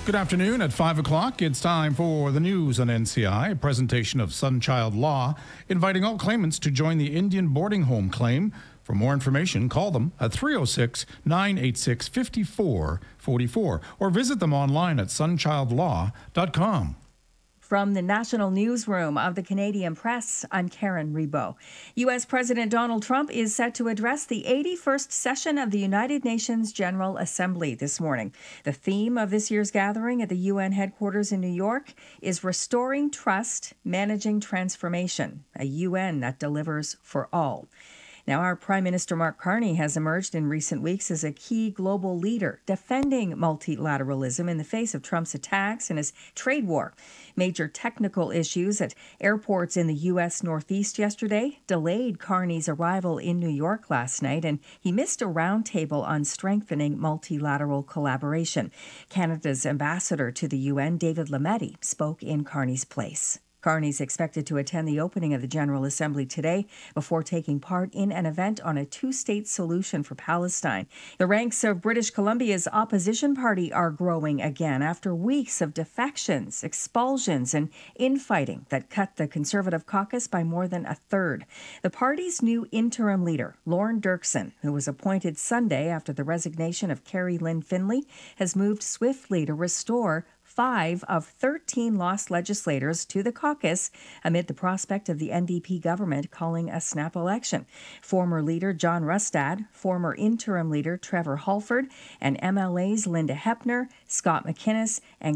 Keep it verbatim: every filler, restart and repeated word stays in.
Good afternoon. At five o'clock, it's time for the news on N C I, a presentation of Sunchild Law, inviting all claimants to join the Indian boarding home claim. For more information, call them at three oh six, nine eight six, five four four four or visit them online at sunchild law dot com. From the National Newsroom of the Canadian Press, I'm Karen Rebo. U S. President Donald Trump is set to address the eighty-first session of the United Nations General Assembly this morning. The theme of this year's gathering at the U N headquarters in New York is Restoring Trust, Managing Transformation, a U N that delivers for all. Now, our Prime Minister Mark Carney has emerged in recent weeks as a key global leader, defending multilateralism in the face of Trump's attacks and his trade war. Major technical issues at airports in the U S. Northeast yesterday delayed Carney's arrival in New York last night, and he missed a roundtable on strengthening multilateral collaboration. Canada's ambassador to the U N, David Lametti, spoke in Carney's place. Carney's expected to attend the opening of the General Assembly today before taking part in an event on a two-state solution for Palestine. The ranks of British Columbia's opposition party are growing again after weeks of defections, expulsions, and infighting that cut the Conservative caucus by more than a third. The party's new interim leader, Lorne Dirksen, who was appointed Sunday after the resignation of Carrie Lynn Finley, has moved swiftly to restore five of thirteen lost legislators to the caucus amid the prospect of the N D P government calling a snap election. Former leader John Rustad, former interim leader Trevor Halford, and M L As Linda Hepner, Scott McInnes, and